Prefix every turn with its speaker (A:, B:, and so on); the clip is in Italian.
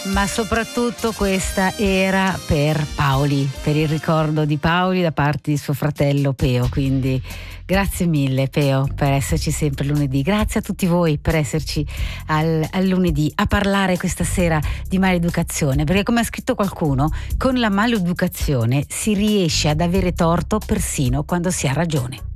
A: Ma soprattutto questa era per Paoli, per il ricordo di Paoli da parte di suo fratello Peo, quindi grazie mille Peo per esserci sempre lunedì, grazie a tutti voi per esserci al lunedì a parlare questa sera di maleducazione, perché come ha scritto qualcuno, con la maleducazione si riesce ad avere torto persino quando si ha ragione.